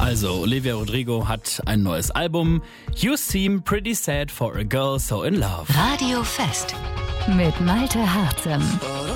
Also, Olivia Rodrigo hat ein neues Album. You seem pretty sad for a girl so in love. Radio Fest mit Malte Hartem.